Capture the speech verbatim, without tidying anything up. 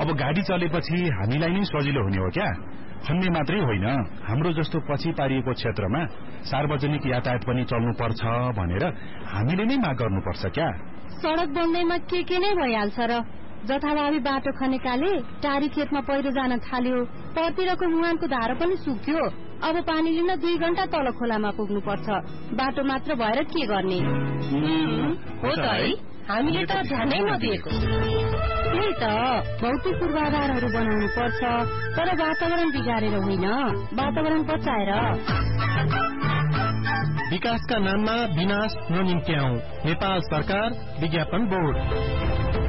अब गाडी चलेपछि हामीलाई नै सजिलो हुने हो क्या? खन्ने मात्रै होइन, हाम्रो जस्तो पछि पारिएको क्षेत्रमा सार्वजनिक यातायात पनि चल्नु पर्छ भनेर हामीले नै माग गर्नुपर्छ क्या? सड़क बन्दैमा के के नै भइहाल्छ र। जथाभावी बाटो खनेकाले टारी खेतमा पहिरो जान थाल्यो, परतिरको मुहानको धारो पनि सुक्यो। अब पानी लिन दुई घण्टा तल खोलामा पुग्नु पर्छ। बाटो मात्र भएर के गर्ने? हो त है, हामीले त ध्यानै नदिएको। त्यही त, भौतिक पूर्वाधारहरू बनाउनु पर्छ, तर वातावरण बिगारेर होइन, वातावरण बचाएर। विकासका नाममा विनाश ननिम्त्याऊ। नेपाल सरकार विज्ञापन बोर्ड।